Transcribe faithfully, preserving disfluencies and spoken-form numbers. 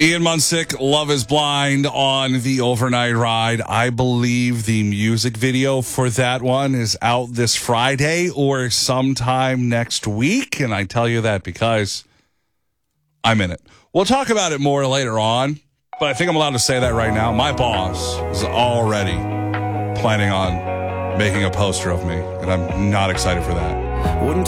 Ian Munsick, Love is Blind on the Overnight Ride. I believe the music video for that one is out this Friday or sometime next week. And I tell you that because I'm in it. We'll talk about it more later on, but I think I'm allowed to say that right now. My boss is already planning on making a poster of me, and I'm not excited for that. Wouldn't